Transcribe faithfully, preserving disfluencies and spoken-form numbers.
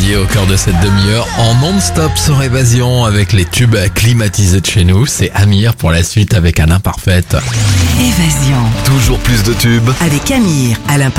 Olivier au cœur de cette demi-heure en non-stop sur Évasion avec les tubes climatisés de chez nous. C'est Amir pour la suite avec Alain Parfaite. Évasion Toujours plus de tubes. avec Amir, Alain